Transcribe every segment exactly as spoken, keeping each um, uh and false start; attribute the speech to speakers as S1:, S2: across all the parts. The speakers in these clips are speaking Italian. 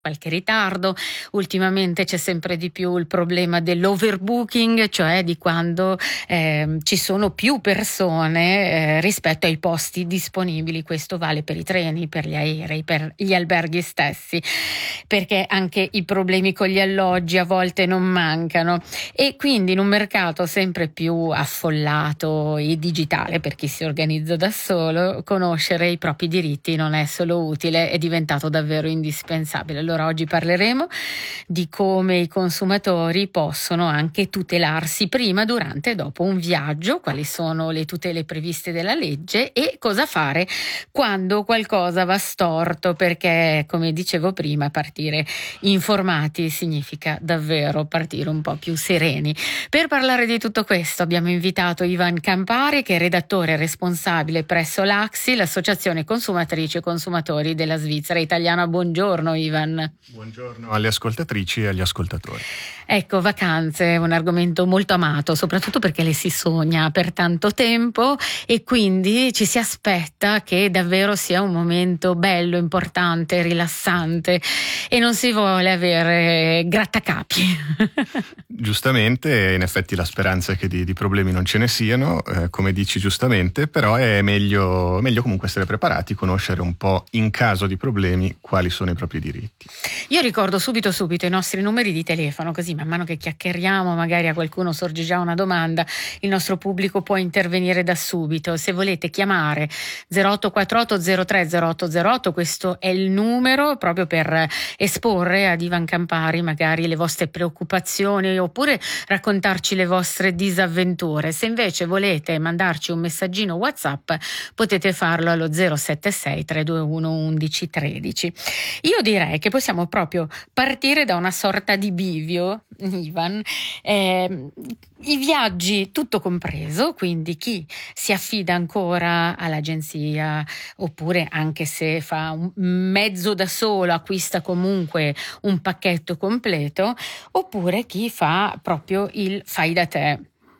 S1: qualche ritardo. Ultimamente c'è sempre di più il problema dell'overbooking, cioè di quando eh, ci sono più persone eh, rispetto ai posti disponibili. Questo vale per i treni, per gli aerei, per gli alberghi stessi, perché anche i problemi con gli alloggi a volte non mancano, e quindi in un mercato sempre più affollato e digitale per chi si organizza da solo, conoscere i propri diritti non è solo utile, è diventato davvero indispensabile. Allora oggi parleremo di come i consumatori possono anche tutelarsi prima, durante e dopo un viaggio, quali sono le tutele previste dalla legge e cosa fare quando qualcosa va storto, perché come dicevo prima, partire informati significa davvero partire un po' più sereni. Per parlare di tutto questo abbiamo invitato Ivan Campari, che è redattore responsabile presso l'A C S I, l'Associazione Consumatrici e Consumatori della Svizzera Italiana. Buongiorno Ivan.
S2: Buongiorno alle ascoltatrici e agli ascoltatori.
S1: Ecco, vacanze è un argomento molto amato, soprattutto perché le si sogna per tanto tempo e quindi ci si aspetta che davvero sia un momento bello, importante, rilassante e non si vuole avere grattacapi.
S2: Giustamente, in effetti la speranza è che di, di problemi non ce ne siano, eh, come dici giustamente, però è meglio, meglio comunque essere preparati, conoscere un po' in caso di problemi quali sono i propri diritti.
S1: Io ricordo subito subito i nostri numeri di telefono, così man mano che chiacchieriamo magari a qualcuno sorge già una domanda, il nostro pubblico può intervenire da subito. Se volete chiamare zero otto quattro otto zero tre zero otto zero otto, questo è il numero proprio per esporre ad Ivan Campari magari le vostre preoccupazioni oppure raccontarci le vostre disavventure. Se invece volete mandarci un messaggino WhatsApp potete farlo allo zero sette sei tre due uno undici tredici. Io direi che possiamo proprio partire da una sorta di bivio, Ivan. Eh, i viaggi tutto compreso, quindi chi si affida ancora all'agenzia oppure anche se fa un mezzo da solo acquista comunque un pacchetto completo, oppure chi fa proprio il fai da te.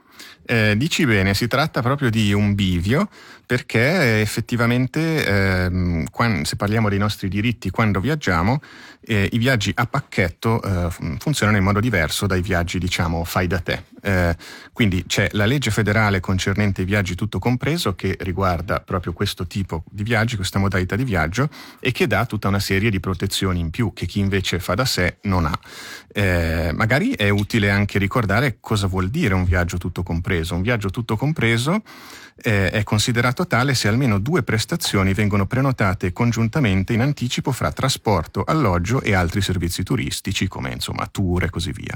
S2: Eh, dici bene, si tratta proprio di un bivio perché effettivamente ehm, quando, se parliamo dei nostri diritti quando viaggiamo, eh, i viaggi a pacchetto eh, funzionano in modo diverso dai viaggi diciamo fai da te. Eh, quindi c'è la legge federale concernente i viaggi tutto compreso che riguarda proprio questo tipo di viaggi, questa modalità di viaggio e che dà tutta una serie di protezioni in più che chi invece fa da sé non ha. Eh, magari è utile anche ricordare cosa vuol dire un viaggio tutto compreso. Un viaggio tutto compreso eh, è considerato tale se almeno due prestazioni vengono prenotate congiuntamente in anticipo fra trasporto, alloggio e altri servizi turistici come insomma tour e così via.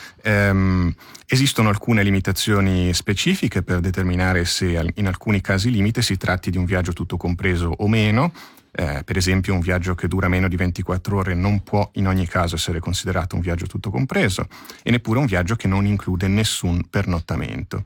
S2: Um, esistono alcune limitazioni specifiche per determinare se in alcuni casi limite si tratti di un viaggio tutto compreso o meno. Eh, per esempio un viaggio che dura meno di ventiquattro ore non può in ogni caso essere considerato un viaggio tutto compreso e neppure un viaggio che non include nessun pernottamento.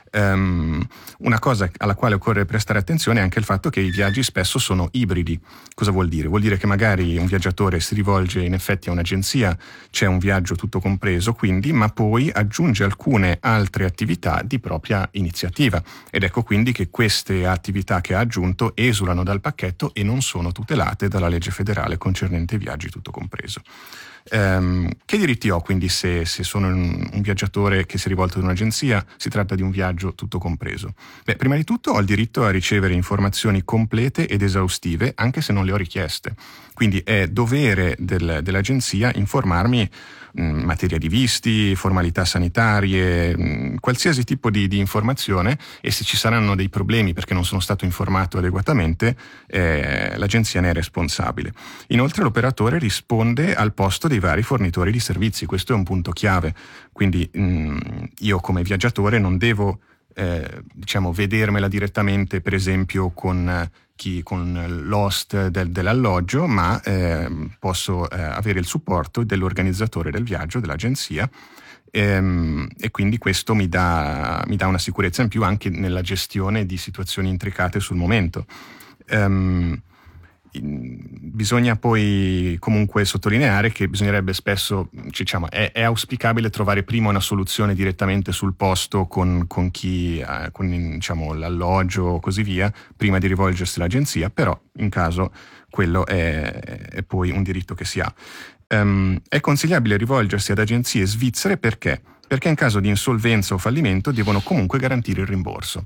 S2: Um, una cosa alla quale occorre prestare attenzione è anche il fatto che i viaggi spesso sono ibridi. Cosa vuol dire? Vuol dire che magari un viaggiatore si rivolge in effetti a un'agenzia, c'è un viaggio tutto compreso quindi, ma poi aggiunge alcune altre attività di propria iniziativa ed ecco quindi che queste attività che ha aggiunto esulano dal pacchetto e non sono tutelate dalla legge federale concernente i viaggi tutto compreso. Um, che diritti ho quindi se, se sono un, un viaggiatore che si è rivolto ad un'agenzia, si tratta di un viaggio tutto compreso? Beh, prima di tutto ho il diritto a ricevere informazioni complete ed esaustive anche se non le ho richieste, quindi è dovere del, dell'agenzia informarmi in materia di visti, formalità sanitarie, mh, qualsiasi tipo di, di informazione e se ci saranno dei problemi perché non sono stato informato adeguatamente eh, l'agenzia ne è responsabile. Inoltre l'operatore risponde al posto dei vari fornitori di servizi, questo è un punto chiave, quindi mh, io come viaggiatore non devo eh, diciamo vedermela direttamente per esempio con chi con l'host del, dell'alloggio, ma eh, posso eh, avere il supporto dell'organizzatore del viaggio, dell'agenzia, ehm, e quindi questo mi dà, mi dà una sicurezza in più anche nella gestione di situazioni intricate sul momento. Um, Bisogna poi comunque sottolineare che bisognerebbe spesso, diciamo, è, è auspicabile trovare prima una soluzione direttamente sul posto con, con chi, eh, con diciamo, l'alloggio o così via, prima di rivolgersi all'agenzia, però in caso quello è, è poi un diritto che si ha. Um, è consigliabile rivolgersi ad agenzie svizzere perché? Perché in caso di insolvenza o fallimento devono comunque garantire il rimborso.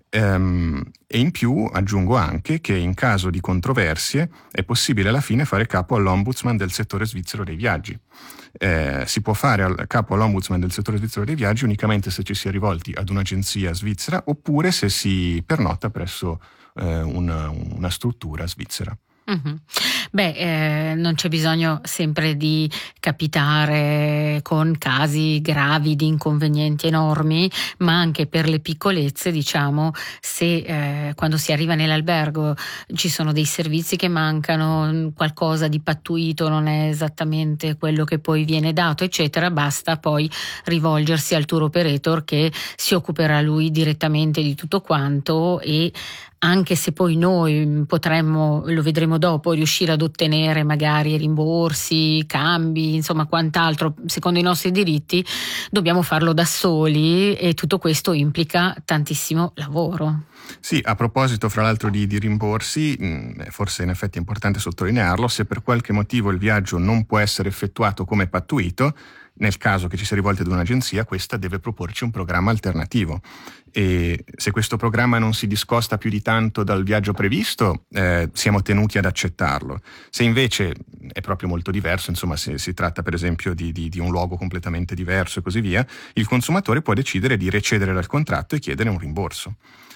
S2: Um, e in più aggiungo anche che in caso di controversie è possibile alla fine fare capo all'ombudsman del settore svizzero dei viaggi. Eh, si può fare al capo all'ombudsman del settore svizzero dei viaggi unicamente se ci si è rivolti ad un'agenzia svizzera oppure se si pernotta presso eh, una, una struttura svizzera.
S1: Mm-hmm. Beh, eh, non c'è bisogno sempre di capitare con casi gravi di inconvenienti enormi, ma anche per le piccolezze, diciamo, se eh, quando si arriva nell'albergo ci sono dei servizi che mancano, qualcosa di pattuito non è esattamente quello che poi viene dato, eccetera, basta poi rivolgersi al tour operator che si occuperà lui direttamente di tutto quanto, e anche se poi noi potremmo, lo vedremo dopo, riuscire ad ottenere magari rimborsi, cambi, insomma quant'altro secondo i nostri diritti, dobbiamo farlo da soli e tutto questo implica tantissimo lavoro.
S2: Sì, a proposito fra l'altro di, di rimborsi, forse in effetti è importante sottolinearlo, se per qualche motivo il viaggio non può essere effettuato come pattuito, nel caso che ci sia rivolti ad un'agenzia, questa deve proporci un programma alternativo. E se questo programma non si discosta più di tanto dal viaggio previsto, eh, siamo tenuti ad accettarlo. Se invece è proprio molto diverso, insomma se si tratta per esempio di, di, di un luogo completamente diverso e così via, il consumatore può decidere di recedere dal contratto e chiedere un rimborso.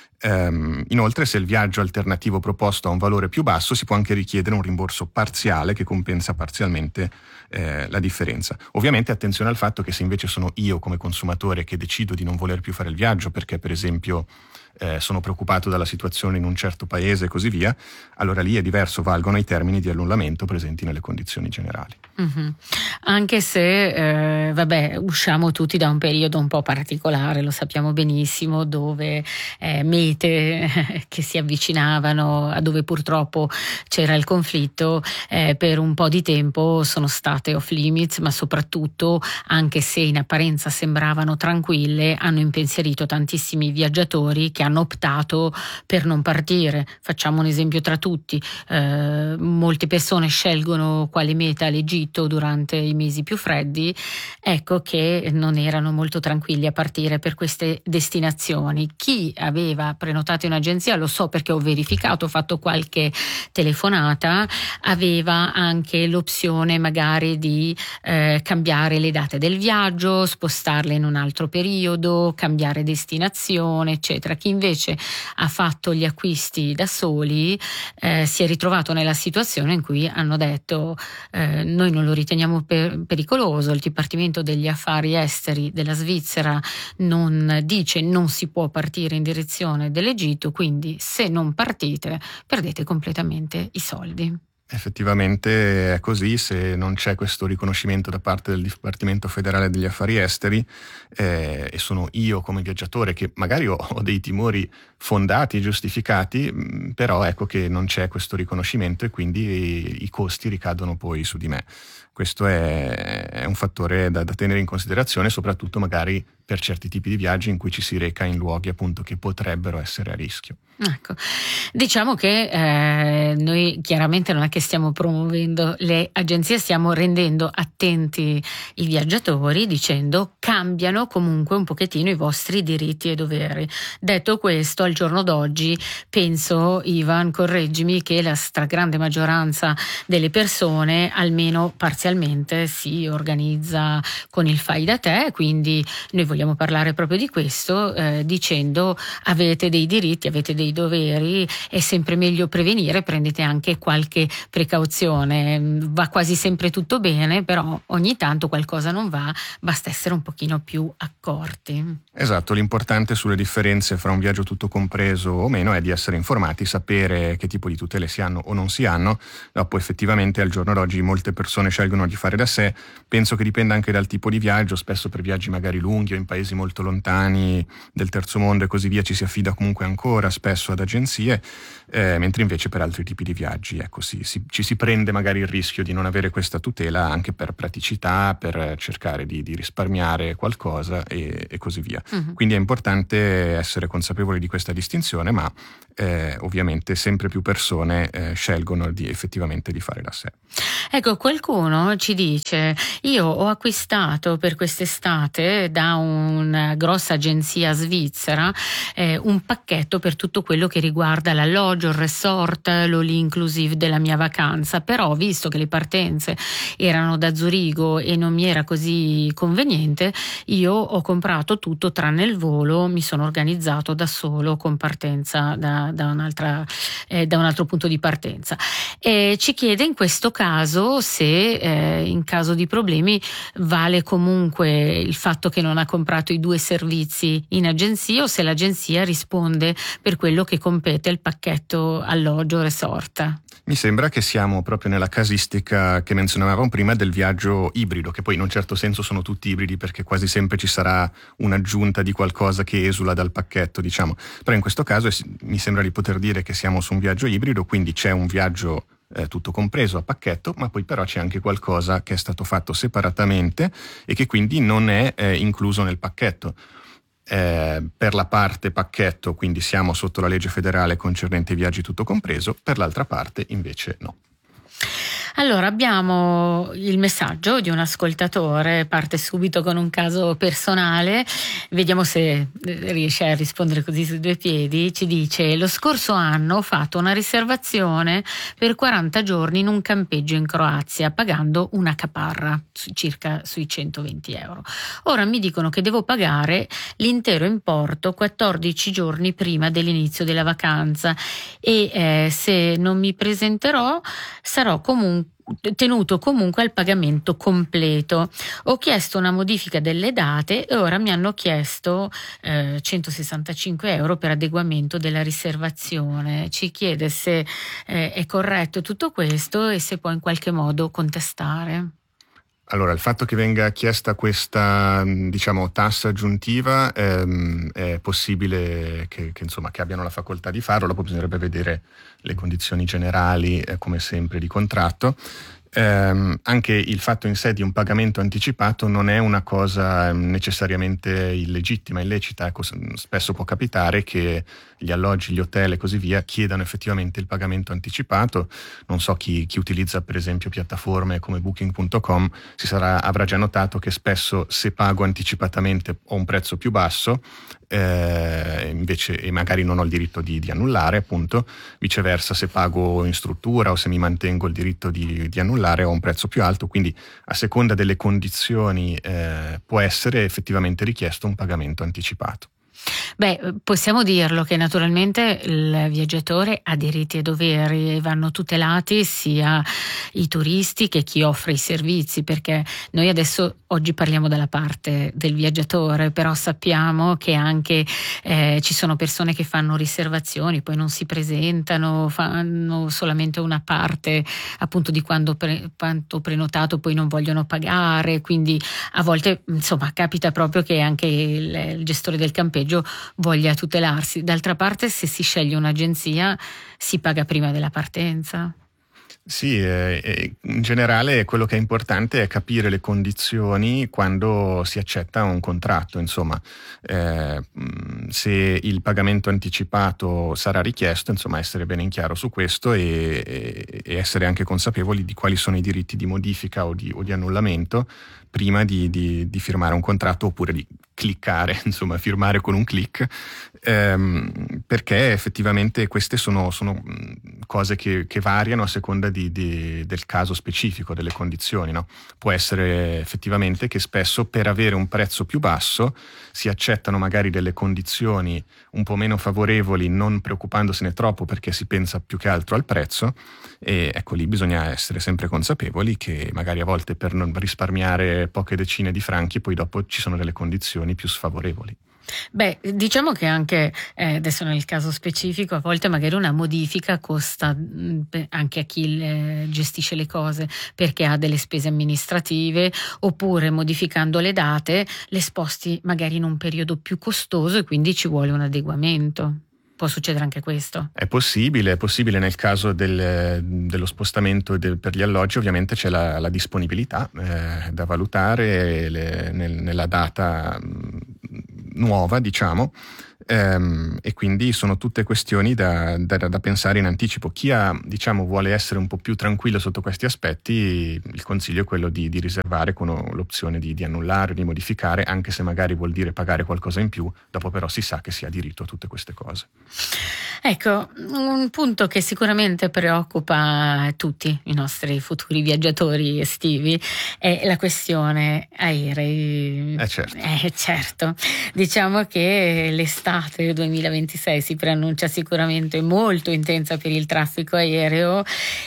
S2: Um, inoltre, se il viaggio alternativo proposto ha un valore più basso, si può anche richiedere un rimborso parziale che compensa parzialmente eh, la differenza. Ovviamente attenzione al fatto che se invece sono io come consumatore che decido di non voler più fare il viaggio perché per esempio eh, sono preoccupato dalla situazione in un certo paese e così via, allora lì è diverso, valgono i termini di annullamento presenti nelle condizioni generali.
S1: Mm-hmm. Anche se eh, vabbè, usciamo tutti da un periodo un po' particolare, lo sappiamo benissimo, dove eh, mete eh, che si avvicinavano a dove purtroppo c'era il conflitto, eh, per un po' di tempo sono state off limits, ma soprattutto, anche se in apparenza sembravano tranquille, hanno impensierito tantissimi viaggiatori che hanno optato per non partire. Facciamo un esempio tra tutti, eh, molte persone scelgono quale meta l'Egitto durante i mesi più freddi, ecco che non erano molto tranquilli a partire per queste destinazioni. Chi aveva prenotato in agenzia, lo so perché ho verificato, ho fatto qualche telefonata, aveva anche l'opzione magari di eh, cambiare le date del viaggio, spostarle in un altro periodo, cambiare destinazione, eccetera. Chi invece ha fatto gli acquisti da soli eh, si è ritrovato nella situazione in cui hanno detto eh, noi non lo riteniamo per, pericoloso, il Dipartimento degli Affari Esteri della Svizzera non dice non si può partire in direzione dell'Egitto, quindi se non partite perdete completamente i soldi.
S2: Effettivamente è così, se non c'è questo riconoscimento da parte del Dipartimento Federale degli Affari Esteri eh, e sono io come viaggiatore che magari ho, ho dei timori fondati e giustificati, mh, però ecco che non c'è questo riconoscimento e quindi i, i costi ricadono poi su di me. Questo è, è un fattore da, da tenere in considerazione, soprattutto magari per certi tipi di viaggi in cui ci si reca in luoghi appunto che potrebbero essere a rischio.
S1: Ecco, diciamo che eh, noi chiaramente non è che stiamo promuovendo le agenzie, stiamo rendendo attenti i viaggiatori dicendo cambiano comunque un pochettino i vostri diritti e doveri. Detto questo, al giorno d'oggi penso, Ivan, correggimi, che la stragrande maggioranza delle persone almeno parzialmente si organizza con il fai da te, quindi noi vogliamo parlare proprio di questo eh, dicendo avete dei diritti, avete dei doveri, è sempre meglio prevenire, prendete anche qualche precauzione, va quasi sempre tutto bene, però ogni tanto qualcosa non va, basta essere un pochino più accorti.
S2: Esatto, l'importante sulle differenze fra un viaggio tutto compreso o meno è di essere informati, sapere che tipo di tutele si hanno o non si hanno. Dopo effettivamente al giorno d'oggi molte persone scelgono di fare da sé, penso che dipenda anche dal tipo di viaggio, spesso per viaggi magari lunghi o in paesi molto lontani del terzo mondo e così via ci si affida comunque ancora spesso ad agenzie, eh, mentre invece per altri tipi di viaggi ecco, si, si, ci si prende magari il rischio di non avere questa tutela anche per praticità, per cercare di, di risparmiare qualcosa e, e così via. Uh-huh. Quindi è importante essere consapevoli di questa distinzione, ma eh, ovviamente sempre più persone eh, scelgono di, effettivamente di fare da sé.
S1: Ecco, qualcuno ci dice: io ho acquistato per quest'estate da una grossa agenzia svizzera eh, un pacchetto per tutto quello che riguarda l'alloggio, il resort, l'all inclusive della mia vacanza, però visto che le partenze erano da Zurigo e non mi era così conveniente, io ho comprato tutto tranne il volo, mi sono organizzato da solo con partenza da, da, un'altra, eh, da un altro punto di partenza. E ci chiede in questo caso se eh, in caso di problemi vale comunque il fatto che non ha comprato i due servizi in agenzia o se l'agenzia risponde per quello che compete il pacchetto alloggio resort.
S2: Mi sembra che siamo proprio nella casistica che menzionavamo prima del viaggio ibrido, che poi in un certo senso sono tutti ibridi perché quasi sempre ci sarà un'aggiunta di qualcosa che esula dal pacchetto, diciamo. Però in questo caso mi sembra di poter dire che siamo su un viaggio ibrido, quindi c'è un viaggio eh, tutto compreso a pacchetto, ma poi però c'è anche qualcosa che è stato fatto separatamente e che quindi non è eh, incluso nel pacchetto. Eh, per la parte pacchetto, quindi siamo sotto la legge federale concernente i viaggi tutto compreso, per l'altra parte invece no.
S1: Allora abbiamo il messaggio di un ascoltatore, parte subito con un caso personale, vediamo se riesce a rispondere così su due piedi. Ci dice: lo scorso anno ho fatto una riservazione per quaranta giorni in un campeggio in Croazia pagando una caparra, circa sui centoventi euro. Ora mi dicono che devo pagare l'intero importo quattordici giorni prima dell'inizio della vacanza e eh, se non mi presenterò sarò comunque tenuto comunque al pagamento completo. Ho chiesto una modifica delle date e ora mi hanno chiesto eh, centosessantacinque euro per adeguamento della riservazione. Ci chiede se eh, è corretto tutto questo e se può in qualche modo contestare.
S2: Allora, il fatto che venga chiesta questa, diciamo, tassa aggiuntiva ehm, è possibile che, che, insomma, che abbiano la facoltà di farlo, poi bisognerebbe vedere le condizioni generali, eh, come sempre, di contratto. Eh, anche il fatto in sé di un pagamento anticipato non è una cosa necessariamente illegittima, illecita. Ecco, spesso può capitare che gli alloggi, gli hotel e così via chiedano effettivamente il pagamento anticipato. Non so chi, chi utilizza per esempio piattaforme come booking punto com si sarà, avrà già notato che spesso se pago anticipatamente ho un prezzo più basso, eh, invece e magari non ho il diritto di, di annullare, appunto. Viceversa, se pago in struttura o se mi mantengo il diritto di, di annullare ho un prezzo più alto, quindi a seconda delle condizioni eh, può essere effettivamente richiesto un pagamento anticipato.
S1: Beh, possiamo dirlo che naturalmente il viaggiatore ha diritti e doveri e vanno tutelati sia i turisti che chi offre i servizi, perché noi adesso oggi parliamo dalla parte del viaggiatore, però sappiamo che anche eh, ci sono persone che fanno riservazioni, poi non si presentano, fanno solamente una parte appunto di quando pre- quanto prenotato, poi non vogliono pagare, quindi a volte insomma capita proprio che anche il, il gestore del campeggio voglia tutelarsi. D'altra parte, se si sceglie un'agenzia si paga prima della partenza.
S2: Sì, eh, in generale quello che è importante è capire le condizioni quando si accetta un contratto, insomma, eh, se il pagamento anticipato sarà richiesto, insomma, essere bene in chiaro su questo e, e essere anche consapevoli di quali sono i diritti di modifica o di, o di annullamento prima di, di, di firmare un contratto oppure di cliccare, insomma, firmare con un click, ehm, perché effettivamente queste sono, sono cose che, che variano a seconda di, di, del caso specifico, delle condizioni, no? Può essere effettivamente che spesso per avere un prezzo più basso si accettano magari delle condizioni un po' meno favorevoli, non preoccupandosene troppo perché si pensa più che altro al prezzo, e ecco lì bisogna essere sempre consapevoli che magari a volte per non risparmiare poche decine di franchi poi dopo ci sono delle condizioni più sfavorevoli.
S1: Beh, diciamo che anche eh, adesso nel caso specifico, a volte magari una modifica costa mh, anche a chi le, gestisce le cose, perché ha delle spese amministrative, oppure modificando le date le sposti magari in un periodo più costoso e quindi ci vuole un adeguamento. Può succedere anche questo?
S2: È possibile, è possibile nel caso del, dello spostamento del, per gli alloggi, ovviamente c'è la, la disponibilità eh, da valutare le, nel, nella data mh, nuova, diciamo, ehm, e quindi sono tutte questioni da, da, da pensare in anticipo. Chi ha, diciamo, vuole essere un po' più tranquillo sotto questi aspetti, il consiglio è quello di, di riservare con l'opzione di, di annullare, di modificare, anche se magari vuol dire pagare qualcosa in più, dopo però si sa che si ha diritto a tutte queste cose.
S1: Ecco, un punto che sicuramente preoccupa tutti i nostri futuri viaggiatori estivi è la questione aerei.
S2: Eh certo.
S1: Eh, certo. Diciamo che l'estate duemilaventisei si preannuncia sicuramente molto intensa per il traffico aereo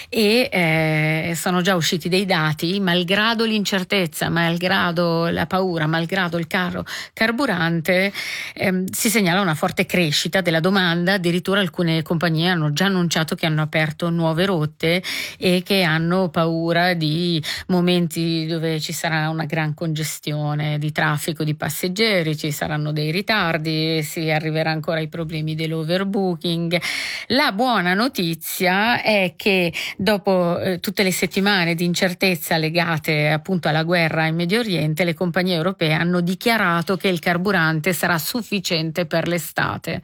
S1: e eh, sono già usciti dei dati, malgrado l'incertezza, malgrado la paura, malgrado il caro carburante, ehm, si segnala una forte crescita della domanda. Addirittura alcune compagnie hanno già annunciato che hanno aperto nuove rotte e che hanno paura di momenti dove ci sarà una gran congestione di traffico di passeggeri, ci saranno dei ritardi, si arriverà ancora ai problemi dell'overbooking. La buona notizia è che dopo eh, tutte le settimane di incertezza legate appunto alla guerra in Medio Oriente, le compagnie europee hanno dichiarato che il carburante sarà sufficiente per l'estate.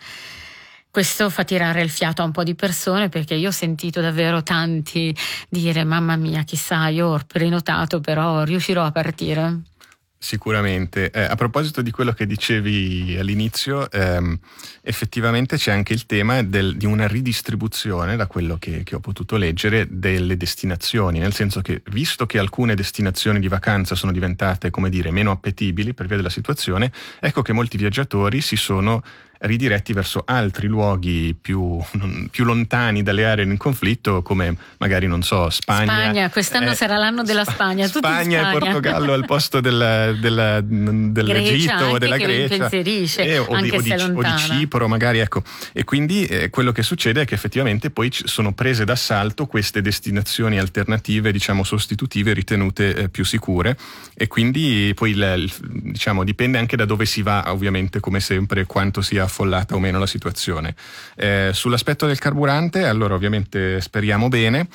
S1: Questo fa tirare il fiato a un po' di persone, perché io ho sentito davvero tanti dire: mamma mia, chissà, io ho prenotato, però riuscirò a partire?
S2: Sicuramente. Eh, a proposito di quello che dicevi all'inizio, ehm, effettivamente c'è anche il tema del, di una ridistribuzione, da quello che, che ho potuto leggere, delle destinazioni, nel senso che, visto che alcune destinazioni di vacanza sono diventate, come dire, meno appetibili per via della situazione, ecco che molti viaggiatori si sono ridiretti verso altri luoghi più, più lontani dalle aree in conflitto, come magari, non so, Spagna.
S1: Spagna, quest'anno eh, sarà l'anno della Spagna. Tutti
S2: Spagna,
S1: in Spagna
S2: e Portogallo al posto della, della, dell'Egitto o della Grecia,
S1: eh,
S2: o, di, o, di, o di Cipro magari, ecco. E quindi eh, quello che succede è che effettivamente poi sono prese d'assalto queste destinazioni alternative, diciamo sostitutive, ritenute eh, più sicure, e quindi poi il, il, diciamo dipende anche da dove si va, ovviamente, come sempre, quanto sia affollata o meno la situazione. Eh, sull'aspetto del carburante, allora ovviamente speriamo bene,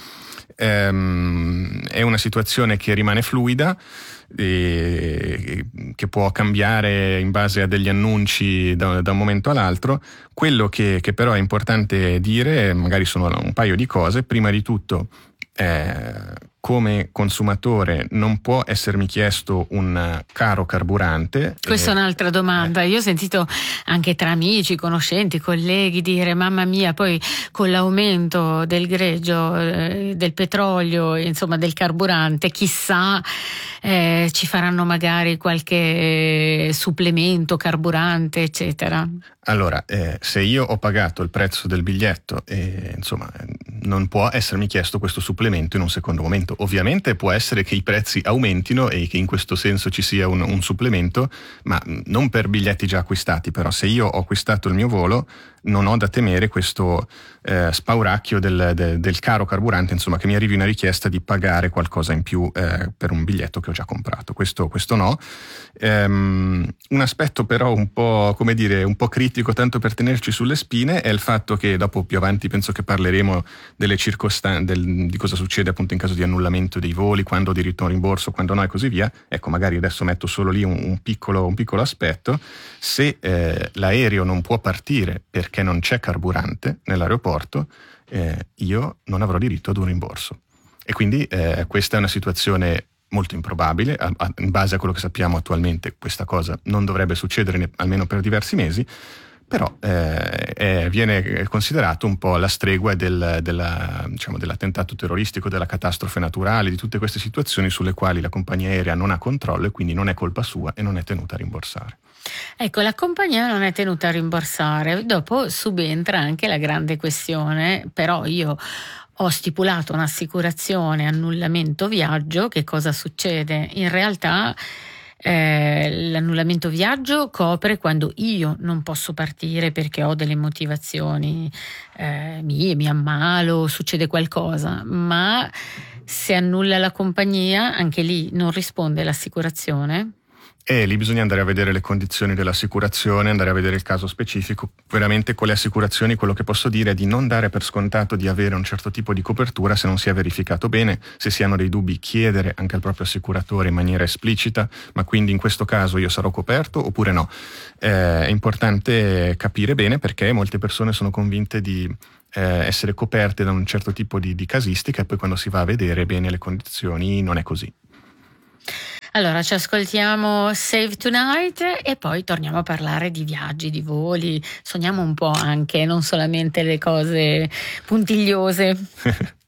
S2: ehm, è una situazione che rimane fluida, e che può cambiare in base a degli annunci da, da un momento all'altro. Quello che, che però è importante dire, magari sono un paio di cose. Prima di tutto, eh, come consumatore non può essermi chiesto un caro carburante.
S1: Questa
S2: eh,
S1: è un'altra domanda.
S2: Eh.
S1: Io ho sentito anche tra amici, conoscenti, colleghi dire: mamma mia, poi con l'aumento del greggio, eh, del petrolio, insomma del carburante, chissà eh, ci faranno magari qualche supplemento carburante, eccetera.
S2: Allora, eh, se io ho pagato il prezzo del biglietto, eh, insomma, non può essermi chiesto questo supplemento in un secondo momento. Ovviamente può essere che i prezzi aumentino e che in questo senso ci sia un, un supplemento, ma non per biglietti già acquistati. Però se io ho acquistato il mio volo, non ho da temere questo eh, spauracchio del, del, del caro carburante, insomma, che mi arrivi una richiesta di pagare qualcosa in più eh, per un biglietto che ho già comprato. Questo, questo no. Um, un aspetto però un po', come dire, un po' critico, tanto per tenerci sulle spine, è il fatto che dopo, più avanti, penso che parleremo delle circostanze, del, di cosa succede appunto in caso di annullamento dei voli, quando ho diritto a un rimborso, quando no, e così via. Ecco, magari adesso metto solo lì un, un, piccolo, un piccolo aspetto. Se eh, l'aereo non può partire perché non c'è carburante nell'aeroporto, eh, io non avrò diritto ad un rimborso. E quindi eh, questa è una situazione molto improbabile. A, a, in base a quello che sappiamo attualmente, questa cosa non dovrebbe succedere ne, almeno per diversi mesi, però eh, è, viene considerato un po' la stregua del, della, diciamo, dell'attentato terroristico, della catastrofe naturale, di tutte queste situazioni sulle quali la compagnia aerea non ha controllo e quindi non è colpa sua e non è tenuta a rimborsare.
S1: Ecco, la compagnia non è tenuta a rimborsare. Dopo subentra anche la grande questione: però io ho stipulato un'assicurazione annullamento viaggio, che cosa succede? In realtà Eh, l'annullamento viaggio copre quando io non posso partire perché ho delle motivazioni eh, mie, mi ammalo, succede qualcosa, ma se annulla la compagnia, anche lì non risponde l'assicurazione?
S2: E lì bisogna andare a vedere le condizioni dell'assicurazione, andare a vedere il caso specifico. Veramente con le assicurazioni quello che posso dire è di non dare per scontato di avere un certo tipo di copertura se non si è verificato bene. Se si hanno dei dubbi, chiedere anche al proprio assicuratore in maniera esplicita, ma quindi in questo caso io sarò coperto oppure no. Eh, è importante capire bene, perché molte persone sono convinte di eh, essere coperte da un certo tipo di, di casistica, e poi quando si va a vedere bene le condizioni non è così.
S1: Allora, ci ascoltiamo Save Tonight e poi torniamo a parlare di viaggi, di voli. Sogniamo un po' anche, non solamente le cose puntigliose.